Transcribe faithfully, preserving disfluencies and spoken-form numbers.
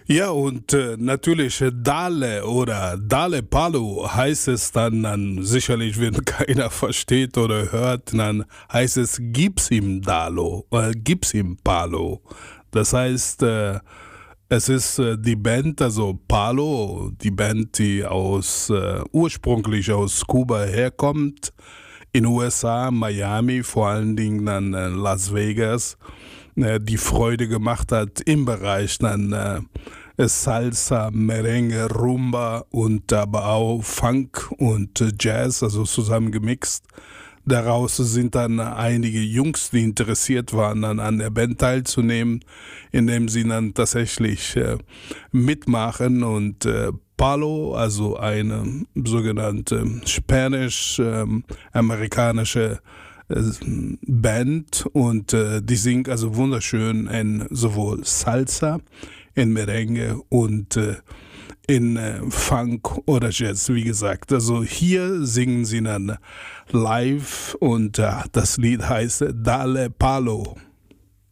Ja, und äh, natürlich äh, Dale oder Dale Palo heißt es dann, dann sicherlich, wenn keiner versteht oder hört, dann heißt es gib's ihm Dalo, äh, gib's ihm Palo. Das heißt, äh, es ist äh, die Band, also Palo, die Band, die aus äh, ursprünglich aus Kuba herkommt, in U S A, Miami, vor allen Dingen dann äh, Las Vegas, äh, die Freude gemacht hat im Bereich dann äh, Salsa, Merengue, Rumba und aber auch Funk und äh, Jazz, also zusammengemixt. Daraus sind dann einige Jungs, die interessiert waren, dann an der Band teilzunehmen, indem sie dann tatsächlich äh, mitmachen und äh, Palo, also eine sogenannte spanisch-amerikanische äh, Band und äh, die singt also wunderschön in sowohl Salsa, in Merengue und äh, in äh, Funk oder Jazz, wie gesagt. Also hier singen sie dann live und äh, das Lied heißt Dale Palo.